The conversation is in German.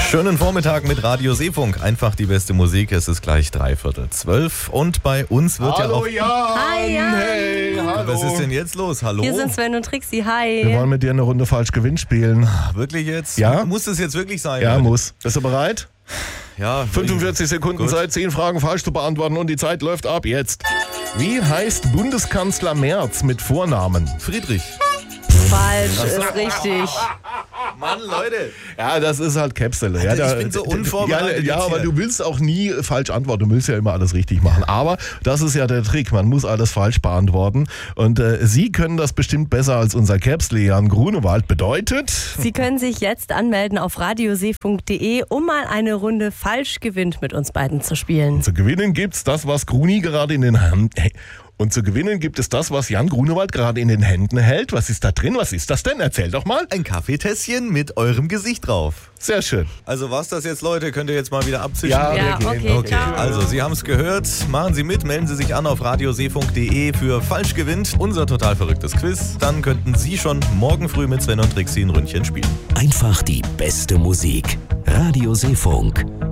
Schönen Vormittag mit Radio Seefunk. Einfach die beste Musik. Es ist gleich 11:45 und bei uns wird Hallo ja auch... Jan! Hi, Jan! Hey, hallo! Was ist denn jetzt los? Hallo? Hier sind Sven und Trixi, hi. Wir wollen mit dir eine Runde falsch Gewinn spielen. Wirklich jetzt? Ja. Muss das jetzt wirklich sein? Ja, Leute? muss. Bist du bereit? Ja. 45 Sekunden Gut. Zeit, 10 Fragen falsch zu beantworten und die Zeit läuft ab jetzt. Wie heißt Bundeskanzler Merz mit Vornamen? Friedrich. Falsch, ist richtig. Mann, Leute. Ja, das ist halt Käpsele. Ja, Alter, ich bin so unvorbereitet Ja, jetzt aber hier. du willst auch nie falsch antworten. Du willst ja immer alles richtig machen. Aber das ist ja der Trick. Man muss alles falsch beantworten. Und Sie können das bestimmt besser als unser Käpsle Jan Grunewald. Bedeutet... Sie können sich jetzt anmelden auf radioseefunk.de, um mal eine Runde falsch gewinnt mit uns beiden zu spielen. Zu gewinnen gibt's das, was Gruni gerade in den Händen... Und zu gewinnen gibt es das, was Jan Grunewald gerade in den Händen hält. Was ist da drin? Was ist das denn? Erzähl doch mal. Ein Kaffeetässchen mit eurem Gesicht drauf. Sehr schön. Also war's das jetzt, Leute? Könnt ihr jetzt mal wieder abzischen? Ja, Ja, wir gehen. okay, Okay, ciao. also Sie haben es gehört. Machen Sie mit, melden Sie sich an auf radioseefunk.de für Falsch gewinnt, unser total verrücktes Quiz. Dann könnten Sie schon morgen früh mit Sven und Trixi ein Ründchen spielen. Einfach die beste Musik. Radio Seefunk.